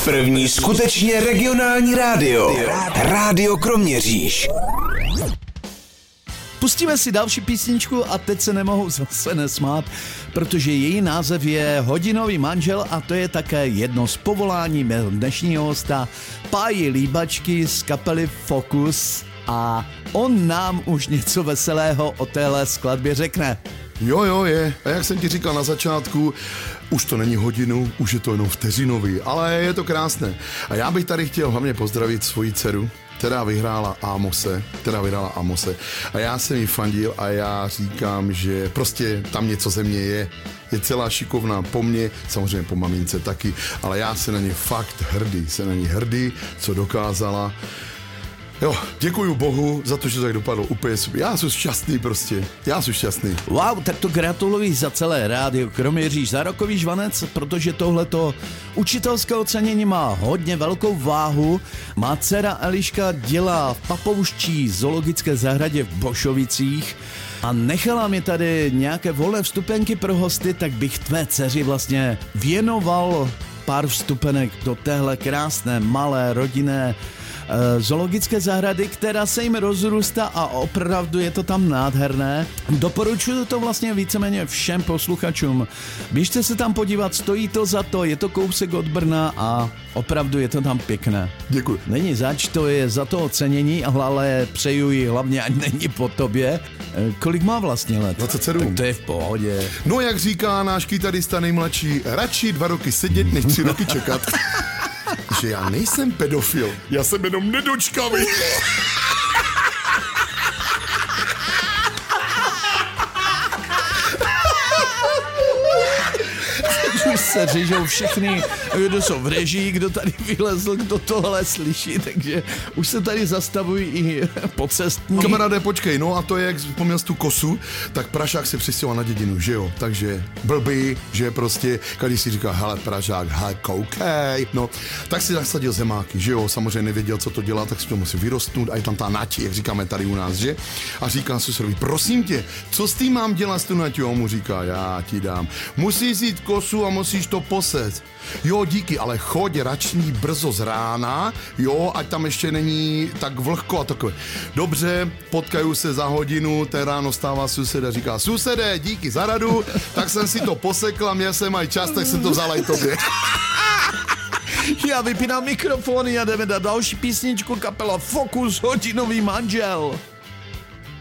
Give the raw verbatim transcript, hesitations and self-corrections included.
První skutečně regionální rádio. Rádio Kroměříž. Pustíme si další písničku a teď se nemohu zase nesmát, protože její název je Hodinový manžel a to je také jedno z povolání mého dnešního hosta Páji Líbačky z kapely Focus a on nám už něco veselého o téhle skladbě řekne. Jo, jo, je. A jak jsem ti říkal na začátku, už to není hodinu, už je to jenom vteřinový, ale je to krásné. A já bych tady chtěl hlavně pozdravit svoji dceru, která vyhrála Amose, která vyhrála Amose. A já jsem jí fandil a já říkám, že prostě tam něco ze mě je. Je celá šikovná po mně, samozřejmě po mamince taky, ale já jsem na ně fakt hrdý, jsem na ní hrdý, co dokázala. Jo, děkuju Bohu za to, že to tak dopadlo úplně super. Já jsem šťastný prostě, já jsem šťastný. Wow, tak to gratuluji za celé rádio Kroměříž, za rokový žvanec, protože tohleto učitelské ocenění má hodně velkou váhu. Má dcera Eliška dělá v papouščí zoologické zahradě v Bošovicích a nechala mi tady nějaké volné vstupenky pro hosty, tak bych tvé dceři vlastně věnoval pár vstupenek do téhle krásné, malé, rodinné zoologické zahrady, která se jim rozrůstá a opravdu je to tam nádherné. Doporučuji to vlastně víceméně všem posluchačům. Běžte se tam podívat, stojí to za to, je to kousek od Brna a opravdu je to tam pěkné. Děkuji. Není zač, to je za to ocenění, ale přeju jí hlavně, ať není po tobě. Kolik má vlastně let? dvacet sedm. Tak to je v pohodě. No jak říká náš kytarista nejmladší, radši dva roky sedět, než tři roky čekat. Že já nejsem pedofil, já jsem jenom nedočkavý. Už se řežou všechny, kdo jsou v režii, kdo tady vylezl, kdo tohle slyší, takže už se tady zastavují i pocestní. Kamaráde, počkej, no a to je, jak vzpomněl jsi tu kosu, tak Pražák se přistěhoval na dědinu, že jo, takže blbý, že prostě, když si říká, hele Pražák, hele koukej, no, tak si nasadil zemáky, že jo, samozřejmě nevěděl, co to dělá, tak si to musí vyrostnout a je tam ta nati, jak říkáme tady u nás, že? A říká susedovi, prosím tě, co s tím mám dělat s tu nati? On mu říká, já ti dám, musíš jít kosu a musíš to poset. Jo, díky, ale choď rační brzo z rána, jo, ať tam ještě není tak vlhko a takové. Dobře, potkají se za hodinu, ten ráno stává sused a říká, susede, díky za radu, tak jsem si to posekla, měl jsem aj čas, tak jsem to vzala i tobě. Já vypínám mikrofony a jdeme na další písničku, kapela Focus, Hodinový manžel.